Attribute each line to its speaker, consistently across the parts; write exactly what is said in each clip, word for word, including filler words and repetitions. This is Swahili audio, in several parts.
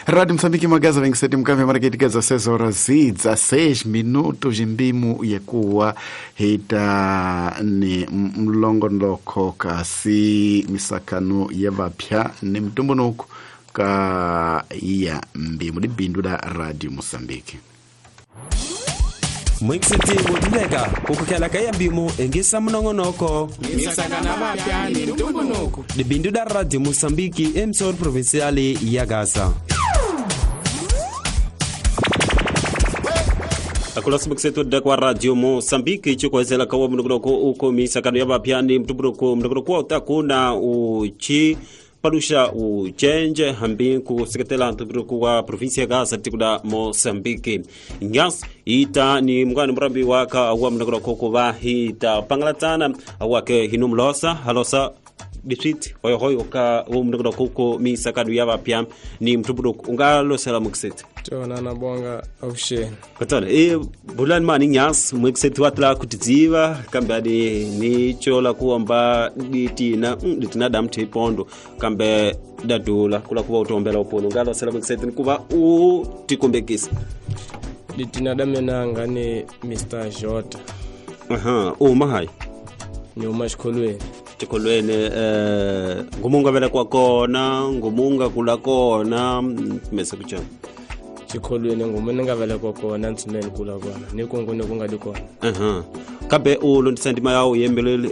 Speaker 1: Rádio Moçambique Magaza vinte e sete mkave marketika za seis horas e dezesseis minutos mbimu yekuwa hita ni mlongoloko kasi misakano yavapya ni mtumbunuku ka iya mbimu di bindu da Radio Moçambique.
Speaker 2: Mwixiti mudileka kukukela kaya mbimu engisa mnongonoko
Speaker 3: misakana vapya ni mtumbunuku
Speaker 2: di bindu da Radio Moçambique emsor provinciali ya Gaza. Akula sibuksetu da kwa Radio Moçambique chikwezela kawa mnongonoko uko misakano yavapya ni mtumbunuku mnongonoko utakuna uchi Palusha u change hambi ku sekretela ntubiruku wa provinsia ya Gaza tikuda Moçambique. Nyas ita ni mgani mrambi waka awa mnagora koko va hita pangalatana awake hinumlosa halosa district hoyo hoyo ka u mnagora koko mi sakadu yava pia ni mtubiruku ungalo sala mukset.
Speaker 4: Tona na bonga aushe.
Speaker 2: Katana e bulan mani nyas mukset watla kutiziva kambadi ni chola kuamba ditina ditina damte pondo kambe dadula kula kuba utombela upono ngalo sala mukset kuba u tikumbekisa
Speaker 4: ditina damena ngani Mister Jota.
Speaker 2: Aha o mahai
Speaker 4: nyuma shikolweni
Speaker 2: chikolweni eh ngumunga vele kwa kona ngumunga kula kona mese kuchana
Speaker 4: chikolweni ngumene ngavela kokona ntsumeni kula kona nikungone kungali kona.
Speaker 2: Aha kabe ulondisa ndima yawo yembelele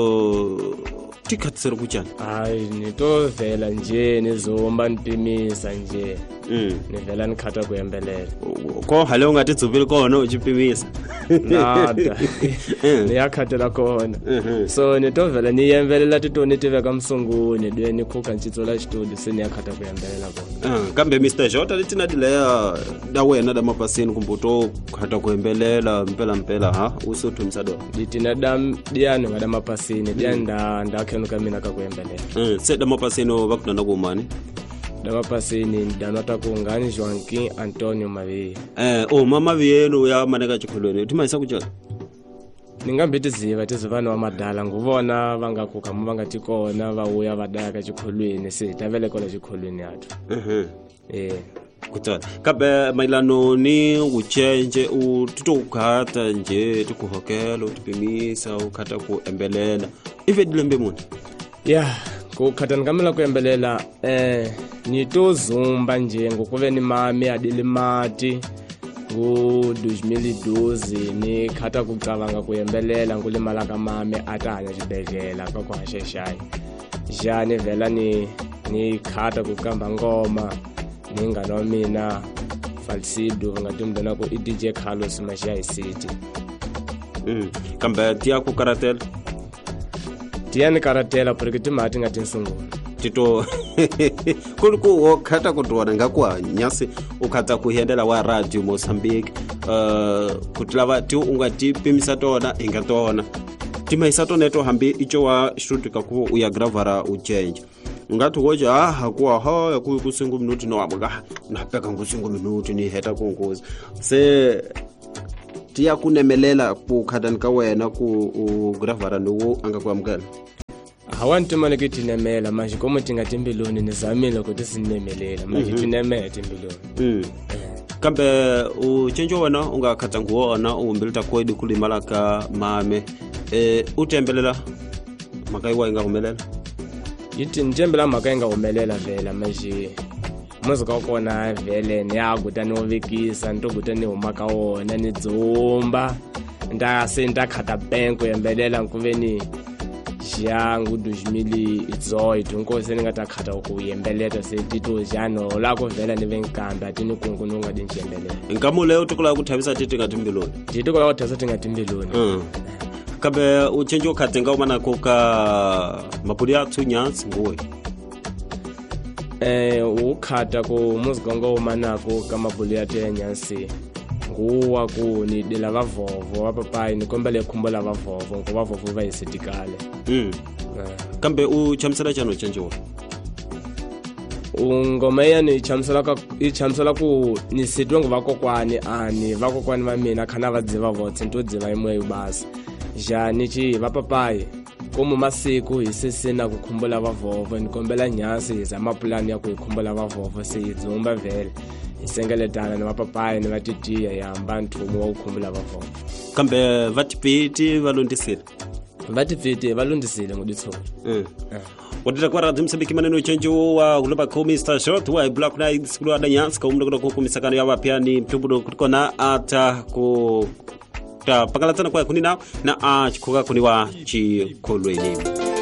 Speaker 2: o tikhatsero kuchana
Speaker 4: hayi nito vela nje nizomba nipimisa nje
Speaker 2: mm
Speaker 4: nivela nikhata kuyembelela
Speaker 2: ko hale ungathi dzuvile kona uchipimisa
Speaker 4: nada niyakhatela kona so nito vela niyembelela titoni tiveka msunguni dweni khuka ntitsola xitudio se niyakhata kuyembelela kona.
Speaker 2: Ah kambe Mister Jota litina dileya da wena da mapasini kumbuto khata kuyembelela mpela mpela ha usothumisa do
Speaker 4: ditina dam diani ngada mapasini dianda ndakhenuka mina ka kuyembelela.
Speaker 2: Eh se da mapasini vakunana kumani
Speaker 4: dama pasini ndanota kungani Joaquim Antonio Mavi.
Speaker 2: Eh o mama viyenu ya maneka chikolweni uthimasa kuchana
Speaker 4: ningambiti ziva tizivana wa madala nguvona vangakuka vangatikona vauya vadaka chikolweni se tavele kola chikolweni yathu.
Speaker 2: Mhm
Speaker 4: eh
Speaker 2: kutsala kabe mailano ni uchenje utitokukhatha nje tikuhokela utipimisa ukhatha ku embelela ive dilembe muni
Speaker 4: yeah kukhatha ngamela kuyembelela eh nitozumba nje ngokuve ni mami adilimati ngo two thousand twelve ni khatha kucabanga kuyembelela ngulimala ka mami atanya xibedlela ka ku hasheshai jani vela ni ni khatha kukamba ngoma ningana wa mina Falsido ngatumdana ko D J Carlos Mashai City.
Speaker 2: Mm kambe tia ku karatela
Speaker 4: tia ni karatela porque timati ngati nsungulu
Speaker 2: tito kuri ku khata kutwana ngakwa nyasi ukhatha kuhendela wa Radio Moçambique uh kutlava ti ungati pimisa tona ingatona timaisa tona to hambi icho wa studio ka ku uya gravara u change ngathi koje ah hakuwa ha yakuyi kusingu minuti no abuka napeka ngusingu minuti ni heta kongozi se tiya kunemelela ku khadani ka wena ku gravara no angakwamukela
Speaker 4: hawanti manje kitinemela manje komo tingatimbiloni nizamile ukuthi sinemelela manje tinemela timbiloni.
Speaker 2: Mm kambe u change wena ungakhatha nguwona umbilita koidi kulimala ka mame eh utembelela makaiwa ingakumelela
Speaker 4: yithi njembela makaenga umelela vela manje muzika ukona vele niyakuta novekisa ntokuta ni humaka wona ni dzumba nda se nda khata benko yembelela nkuveni jangu two thousand itzoyi tunkosi ningata khata ukuyembeleta se tito jano lako vela ni venkamba atini kungu nonga dinchembelele
Speaker 2: nkamule utukula kuthabisa titi ngatimbiloni
Speaker 4: tito kwa kuthabisa tingatimbiloni.
Speaker 2: mm kabe uchenje ukhathenga umana koka mapuli athu nyansi nguwe
Speaker 4: eh ukhatha ku muzika ngomanako kamapuli athu nyansi nguwa ku ni de lava vovo apapai ni kombele khumbola vavovo ngoba vovo va isitikale.
Speaker 2: mm kambe uchamsela chano chanjo
Speaker 4: ungoma ni chamsela ka i chamsela ku ni sitwe ngovakokwani ani vakokwani va mina khana va dziva votse nto dziva imwe basi jani chi vapapai kuma masiku hisisina kukhumbula vavovo nikombela nyasi hiza mapulani ya kuyikhumbula vavovo siyizumba vele hisengeletana nemapapayi nevatitiya yahamba nthumu wa kukhumbula vavovo
Speaker 2: kambe vatipiti valundisile
Speaker 4: vatipiti valundisile nguditholi
Speaker 2: mm. yeah. Wadita kwa radio Msambiki maneno chanjo wa kuloba ko Mister Short wa Black Knight sikulu adanyansi ka umdo ko kumisakano ya wapiani mtumbudo kutikona ata ku ta pakalatana kwa kunina na a chikoka kuniwa chikolweni